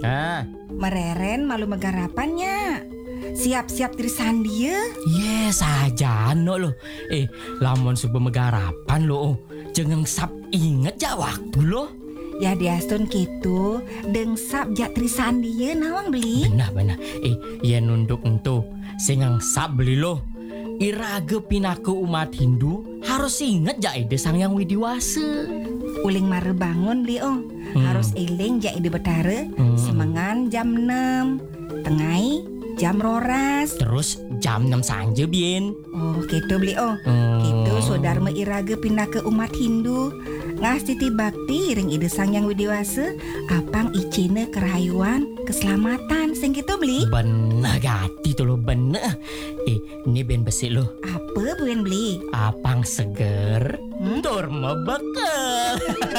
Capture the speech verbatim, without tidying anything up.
Ah, Mereren malu megarapannya. Siap-siap tirisan dia. yes aja no lo. Eh, lamun subuh megarapan lo. Jangan sap inget ja waktu lo. Ya diastun gitu. Dengsap jak tirisan dia nawang beli. Benar benar. Eh, ya nunduk ento. Sengang sap beli lo. Iraga pinaku umat Hindu harus inget ja ide sang yang widiwasa. Uling mare bangun beli oh. Hmm. Harus eling jak ide betara. Hmm. Semengan jam enam. Tengai jam roras. Terus jam enam sanja bien. Oh gitu beli oh. Hmm. Gitu saudara iraga pindah ke umat Hindu. Ngas titi bakti ring ide sang yang widiwasa. Apang icine kerayuan keselamatan sing gitu beli. Bener gati tuh lo bener. Eh, ini ben besi lo. Apa buen beli? Apang seger. Hmm? Tur mebekal.